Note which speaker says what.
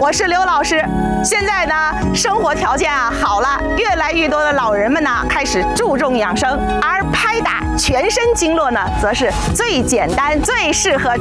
Speaker 1: 我是刘老师。现在呢，生活条件好了，越来越多的老人们呢开始注重养生，而拍打全身经络呢，则是最简单、最适合